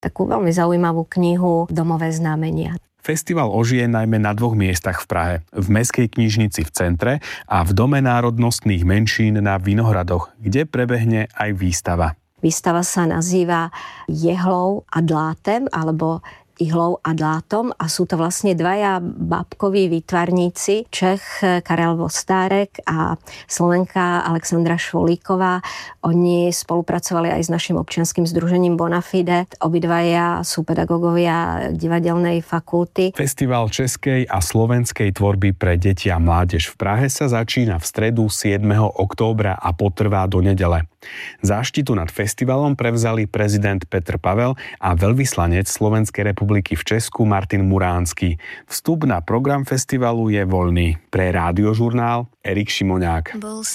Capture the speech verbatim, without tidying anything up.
takú veľmi zaujímavú knihu Domové znamenia. Festival ožije najmä na dvoch miestach v Prahe. V Mestskej knižnici v centre a v Dome národnostných menšín na Vinohradoch, kde prebehne aj výstava. Výstava sa nazýva Jehlou a dlátem, alebo Ihlou a dlátom a sú to vlastne dvaja bábkoví výtvarníci, Čech Karel Vostárek a Slovenka Alexandra Švolíková. Oni spolupracovali aj s našim občianskym združením Bonafide. Obidvaja sú pedagógovia divadelnej fakulty. Festival českej a slovenskej tvorby pre deti a mládež v Prahe sa začína v stredu siedmeho októbra a potrvá do nedele. Záštitu nad festivalom prevzali prezident Petr Pavel a veľvyslanec Slovenskej republiky v Česku Martin Muránsky. Vstup na program festivalu je voľný. Pre Rádiožurnál Erik Šimoňák.